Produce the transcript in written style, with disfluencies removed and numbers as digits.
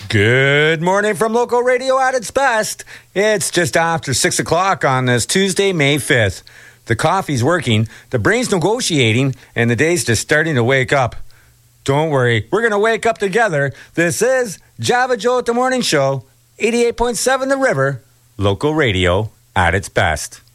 Good morning from Local Radio at its best. It's just after 6 o'clock on this Tuesday, May 5th. The coffee's working, the brain's negotiating, and the day's just starting to wake up. Don't worry, we're going to wake up together. This is Java Joe at the Morning Show, 88.7 The River, Local Radio at its best.